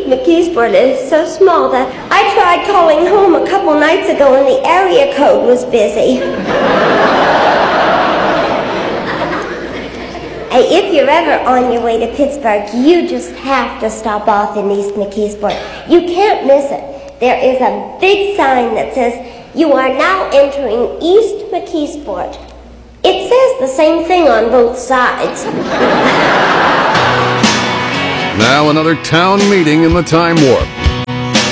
McKeesport is so small that I tried calling home a couple nights ago and the area code was busy. If you're ever on your way to Pittsburgh, you just have to stop off in East McKeesport. You can't miss it. There is a big sign that says, "You are now entering East McKeesport." It says the same thing on both sides. Now another town meeting in the Time Warp.